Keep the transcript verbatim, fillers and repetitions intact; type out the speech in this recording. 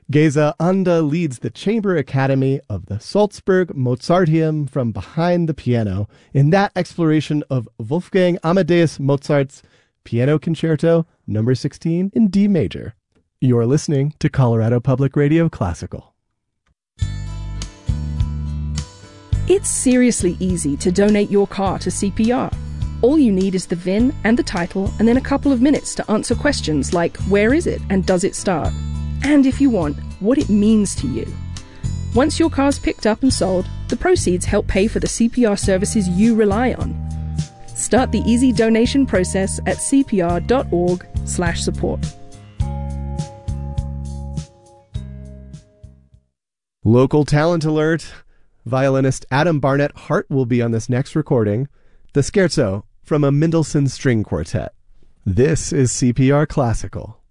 Geza Anda leads the Chamber Academy of the Salzburg Mozarteum from behind the piano in that exploration of Wolfgang Amadeus Mozart's Piano Concerto number sixteen in D major. You're listening to Colorado Public Radio Classical. It's seriously easy to donate your car to C P R. All you need is the V I N and the title, and then a couple of minutes to answer questions like where is it and does it start? And if you want, what it means to you. Once your car's picked up and sold, the proceeds help pay for the C P R services you rely on. Start the easy donation process at cpr.org slash support. Local talent alert. Violinist Adam Barnett Hart will be on this next recording, the Scherzo from a Mendelssohn String Quartet. This is C P R Classical.